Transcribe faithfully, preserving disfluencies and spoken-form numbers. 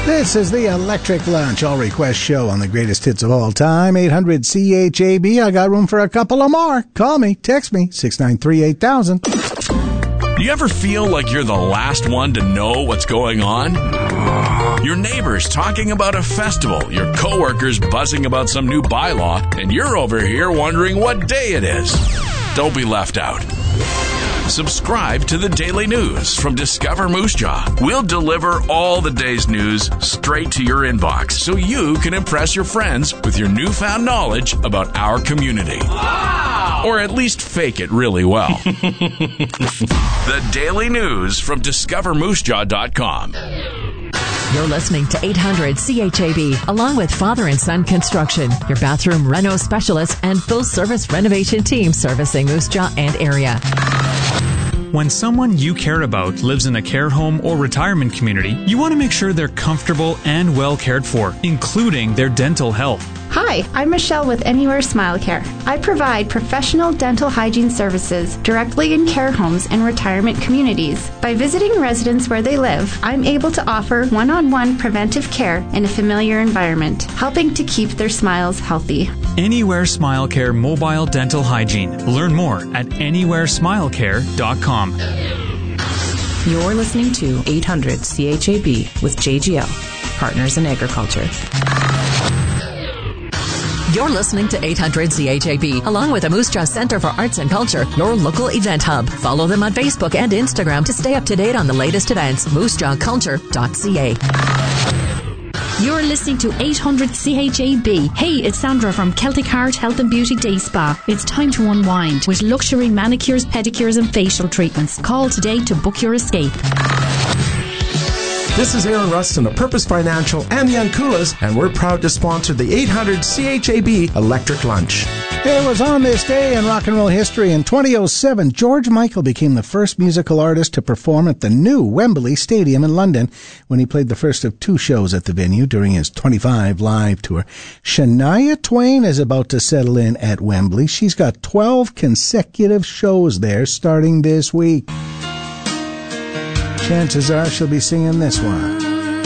This is the Electric Lunch All Request Show on the greatest hits of all time. eight hundred C H A B. I got room for a couple of more. Call me, text me, six nine three eight thousand. Do you ever feel like you're the last one to know what's going on? Your neighbor's talking about a festival, your coworker's buzzing about some new bylaw, and you're over here wondering what day it is. Don't be left out. Subscribe to the Daily News from Discover Moose Jaw. We'll deliver all the day's news straight to your inbox so you can impress your friends with your newfound knowledge about our community. Wow! Or at least fake it really well. The Daily News from discover moose jaw dot com. You're listening to eight hundred C H A B, along with Father and Son Construction, your bathroom reno specialist and full-service renovation team servicing Moose Jaw and area. When someone you care about lives in a care home or retirement community, you want to make sure they're comfortable and well cared for, including their dental health. Hi, I'm Michelle with Anywhere Smile Care. I provide professional dental hygiene services directly in care homes and retirement communities. By visiting residents where they live, I'm able to offer one-on-one preventive care in a familiar environment, helping to keep their smiles healthy. Anywhere Smile Care Mobile Dental Hygiene. Learn more at anywhere smile care dot com. You're listening to eight hundred C H A B with J G L, Partners in Agriculture. You're listening to eight hundred C H A B, along with the Moose Jaw Center for Arts and Culture, your local event hub. Follow them on Facebook and Instagram to stay up to date on the latest events. moose jaw culture dot c a. You're listening to eight hundred C H A B. Hey, it's Sandra from Celtic Heart Health and Beauty Day Spa. It's time to unwind with luxury manicures, pedicures and facial treatments. Call today to book your escape. This is Aaron Rustin of Purpose Financial and the Ankulas, and we're proud to sponsor the eight hundred C H A B Electric Lunch. It was on this day in rock and roll history in twenty oh seven, George Michael became the first musical artist to perform at the new Wembley Stadium in London when he played the first of two shows at the venue during his twenty-five live tour. Shania Twain is about to settle in at Wembley. She's got twelve consecutive shows there starting this week. Chances are she'll be singing this one.